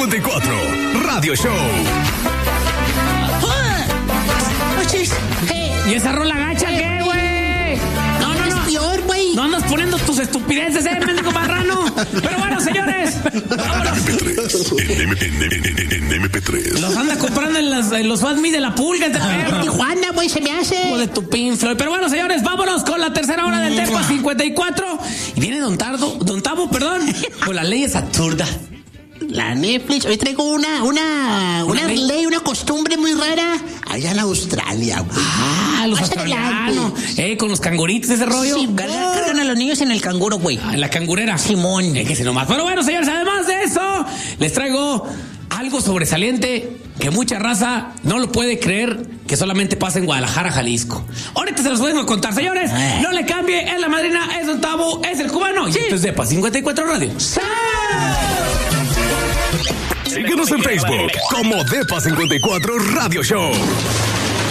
54 Radio Show. ¿Y esa rola gacha qué, güey? No. Peor, güey. No andas poniendo tus estupideces, mendigo marrano. Pero bueno, señores. Vámonos. En MP3. Los anda comprando en los Fast Me de la Pulga. Tijuana, güey, se me hace. O de tu Pink Floyd. Pero bueno, señores, vámonos con la tercera hora del Tepa 54. Y viene Don Tavo, con las leyes absurdas. La Netflix, hoy traigo una ley, una costumbre muy rara allá en Australia, güey. Los Más australianos. Con los canguritos, ese rollo. Sí, cargan a los niños en el canguro, güey. En la cangurera. Simón. Que se nomás. Pero bueno, señores, además de eso, les traigo algo sobresaliente que mucha raza no lo puede creer que solamente pasa en Guadalajara, Jalisco. Ahorita se los vengo a contar, señores. No le cambie, es la madrina, es Don Tavo, es el cubano. Sí. Y esto es Tepa 54 Radio. ¡Sí! Síguenos en Facebook como Tepa 54 Radio Show.